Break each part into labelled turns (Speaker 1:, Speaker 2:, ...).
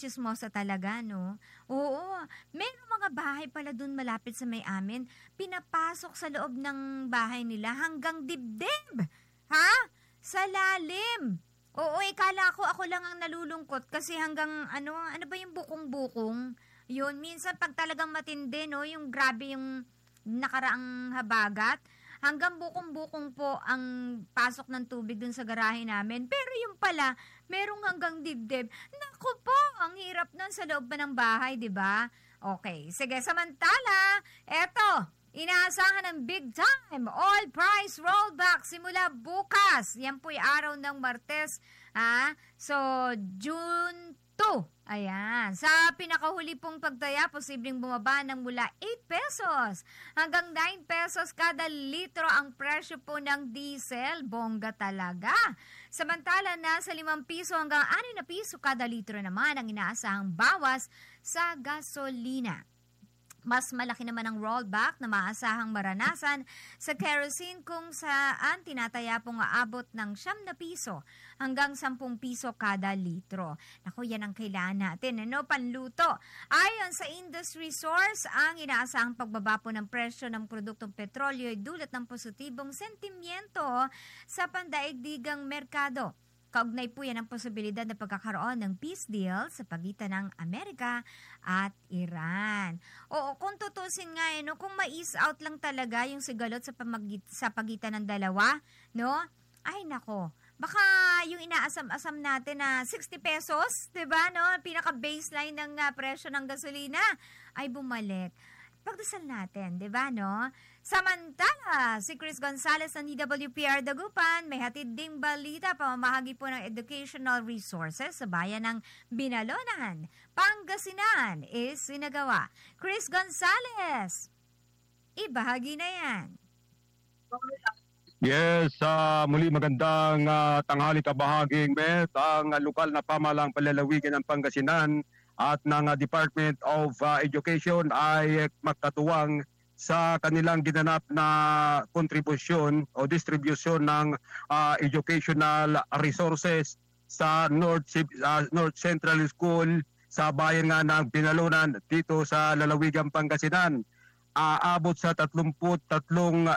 Speaker 1: chismosa talaga, no? Oo, mayroong mga bahay pala dun malapit sa may amin. Pinapasok sa loob ng bahay nila hanggang dibdib. Ha? Sa lalim. Oo, ikala ko ako lang ang nalulungkot kasi hanggang ano ba yung bukong-bukong? Yun, minsan pag talagang matindi, no, yung grabe yung nakaraang habagat, hanggang bukong-bukong po ang pasok ng tubig dun sa garahe namin. Pero yung pala, merong hanggang dibdib. Naku po, ang hirap nun sa loob pa ng bahay, di ba? Okay, sige, samantala, eto, inaasahan ng big time oil price rollback simula bukas. Yan po'y araw ng Martes. So, June 2. Ayan. Sa pinakahuli pong pagtaya, posibleng bumaba ng mula 8 pesos hanggang 9 pesos kada litro ang presyo po ng diesel. Bongga talaga. Samantala na sa 5 piso hanggang 6 na piso kada litro naman ang inaasahang bawas sa gasolina. Mas malaki naman ang rollback na maasahang maranasan sa kerosene kung saan tinataya pong aabot ng 9 na piso hanggang 10 piso kada litro. Naku, yan ang kailangan natin. Ano, panluto. Ayon sa industry source, ang inaasahang pagbaba po ng presyo ng produktong petrolyo ay dulot ng positibong sentimiento sa pandaigdigang merkado. Kaugnay po yan ang posibilidad na pagkakaroon ng peace deal sa pagitan ng Amerika at Iran. Oo, kung tutusin nga, no, kung ma-ease out lang talaga yung sigalot sa pagitan ng dalawa, no? Ay nako, baka yung inaasam-asam natin na 60 pesos, 'di ba, no? Pinaka-baseline ng presyo ng gasolina ay bumalik. Pagdasal natin, 'di ba, no? Samantala, si Chris Gonzales ng DWPR Dagupan may hatid ding balita pamamahagi po ng educational resources sa bayan ng Binalonan, Pangasinan is sinagawa. Chris Gonzales, ibahagi na yan.
Speaker 2: Yes, muli magandang tanghali kabahaging Met, ang lokal na pamahalang palalawigan ng Pangasinan at ng Department of Education ay magkatuwang sa kanilang ginanap na kontribusyon o distribution ng educational resources sa North Central School sa bayan nga ng Binalonan dito sa lalawigang Pangasinan. Aabot sa 33,372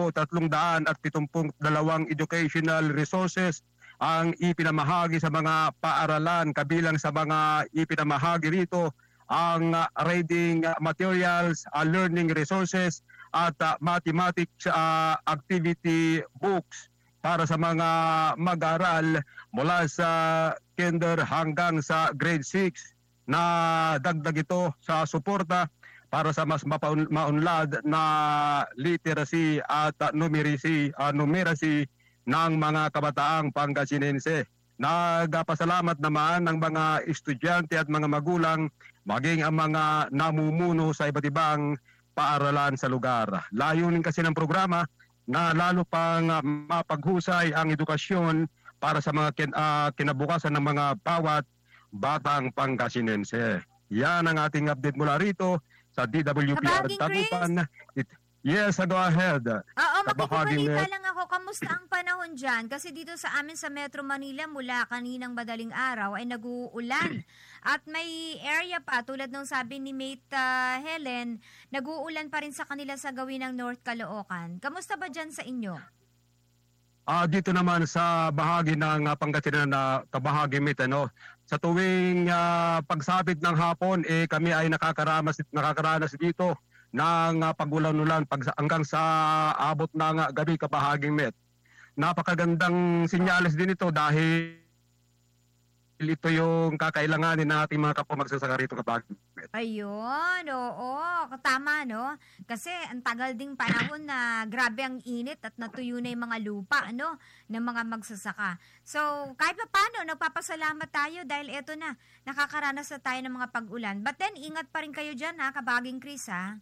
Speaker 2: educational resources ang ipinamahagi sa mga paaralan. Kabilang sa mga ipinamahagi rito ang reading materials, learning resources at mathematics activity books para sa mga mag-aaral mula sa kinder hanggang sa grade 6 na dagdag ito sa suporta para sa mas maunlad na literacy at numeracy ng mga kabataang Pangasinense. Nagpasalamat naman ng mga estudyante at mga magulang maging ang mga namumuno sa iba't ibang paaralan sa lugar. Layunin kasi ng programa na lalo pang mapaghusay ang edukasyon para sa mga kinabukasan ng mga bawat batang Pangasinense. Yan ang ating update mula rito sa DWPR Dagupan. Yes, go ahead.
Speaker 1: Oo, makikibalita lang ako. Kamusta ang panahon dyan? Kasi dito sa amin sa Metro Manila mula kaninang madaling araw ay nag-uulan. At may area pa, tulad nung sabi ni Mate Helen, nag-uulan pa rin sa kanila sa gawin ng North Caloocan. Kamusta ba dyan sa inyo?
Speaker 2: Dito naman sa bahagi ng Pangasinan na kabahagi Mate, sa tuwing pagsapit ng hapon, kami ay nakakaranas dito ng pagulan-ulan hanggang sa abot ng gabi kabahaging Met. Napakagandang senyales din ito dahil ito yung kakailanganin ng ating mga kapwa magsasaka rito kabahaging Met.
Speaker 1: Ayun, oo, tama, no? Kasi ang tagal ding panahon na grabe ang init at natuyo na yung mga lupa, no? Ng mga magsasaka. So, kahit pa paano, nagpapasalamat tayo dahil eto na, nakakaranas na tayo ng mga pag-ulan. But then, ingat pa rin kayo dyan, ha, kabahaging Chris, ha?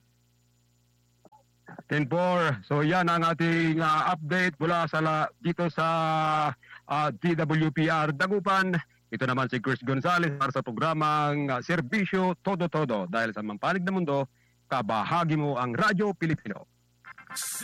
Speaker 2: 10-4. So yan ang ating update mula dito sa DWPR Dagupan. Ito naman si Chris Gonzales para sa programang Serbisyo Todo-Todo. Dahil sa mampanig na mundo, kabahagi mo ang Radyo Pilipino.